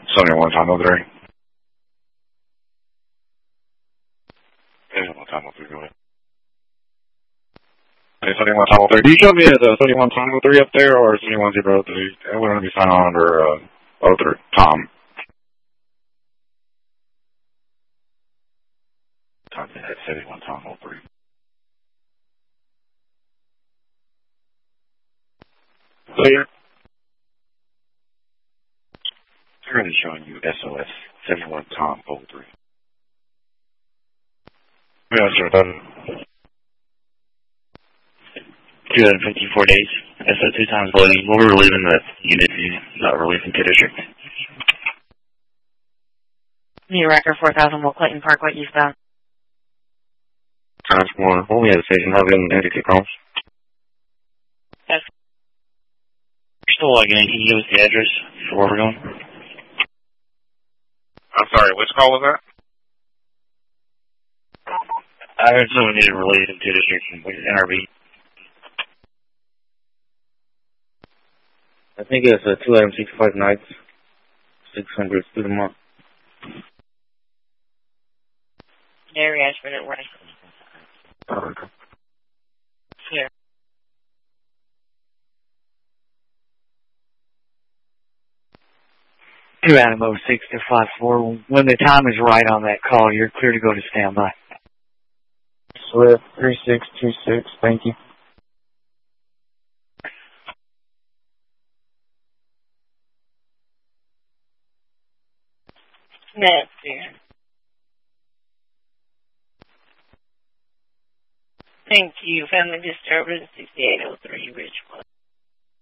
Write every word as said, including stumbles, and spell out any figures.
seventy-one Tom oh three. seventy-one Tom oh three, go ahead. Hey, seventy-one Tom oh three. Do you show me as uh, seventy-one Tom oh three up there or seventy-one zero three? I want to be signed on under uh, oh three, Tom. Tom, that's seventy-one Tom oh three. Clear. Currently showing you S O S seventy-one Tom oh three. Yeah, sure. That is. two hundred fifty-four days. S O two times loading. We'll be relieving the unit view, not relieving K District. New record four thousand Will Clayton Parkway eastbound. Times one. When we have a station, have been indicate calls. Yes. You're still logging in. Can you give us the address for where we're going? I'm sorry, which call was that? I heard someone needed relief in K District from N R B. I think it's a two item sixty-five nights, six hundred through the month. Gary Ashford at West. Oh, okay. Here. Two Animo six two five four. When the time is right on that call, you're clear to go to standby. Swift three six two six, thank you. That's here. Thank you. Family disturbance sixty-eight oh three Ridgewood.